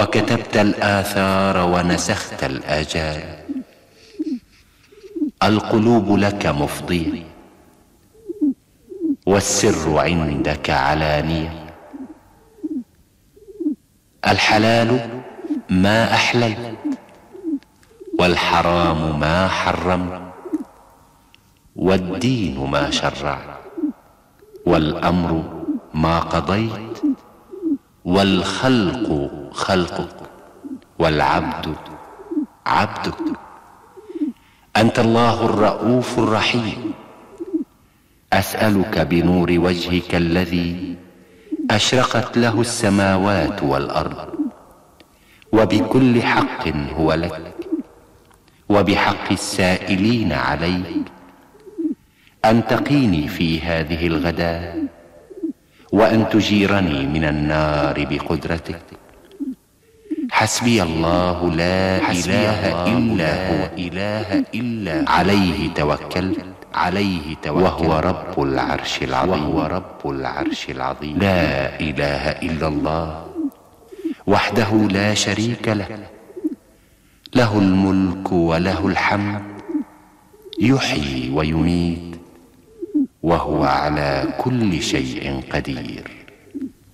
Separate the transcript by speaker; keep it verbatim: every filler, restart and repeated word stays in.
Speaker 1: وكتبت الآثار ونسخت الآجال. القلوب لك مفضية والسر عندك علانية. الحلال ما أحللت والحرام ما حرمت، والدين ما شرعت والأمر ما قضيت، والخلق خلقك والعبد عبدك. أنت الله الرؤوف الرحيم، أسألك بنور وجهك الذي أشرقت له السماوات والأرض، وبكل حق هو لك وبحق السائلين عليك، أن تقيني في هذه الغداة، وأن تجيرني من النار بقدرتك. حسبي الله لا إله إلا هو إله إلا عليه توكلت عليه توكل وهو رب العرش العظيم وهو رب العرش العظيم. لا إله إلا الله وحده لا شريك له، له الملك وله الحمد، يحيي ويميت وهو على كل شيء قدير.